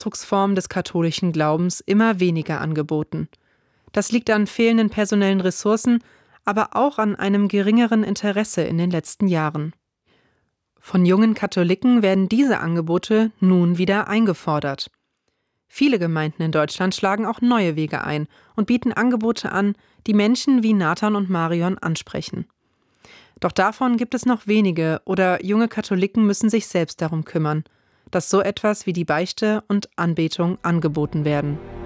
Ausdrucksform des katholischen Glaubens immer weniger angeboten. Das liegt an fehlenden personellen Ressourcen, aber auch an einem geringeren Interesse in den letzten Jahren. Von jungen Katholiken werden diese Angebote nun wieder eingefordert. Viele Gemeinden in Deutschland schlagen auch neue Wege ein und bieten Angebote an, die Menschen wie Nathan und Marion ansprechen. Doch davon gibt es noch wenige oder junge Katholiken müssen sich selbst darum kümmern, dass so etwas wie die Beichte und Anbetung angeboten werden.